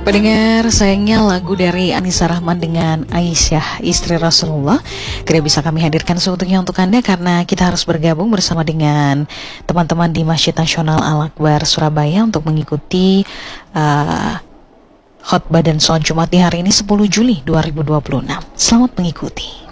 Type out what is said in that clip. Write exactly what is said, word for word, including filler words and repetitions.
Pendengar, sayangnya lagu dari Anissa Rahman dengan Aisyah, istri Rasulullah, tidak bisa kami hadirkan seutuhnya untuk Anda karena kita harus bergabung bersama dengan teman-teman di Masjid Nasional Al-Akbar Surabaya untuk mengikuti uh, khotbah dan sholat Jumat di hari ini sepuluh Juli dua ribu dua puluh enam. Selamat mengikuti.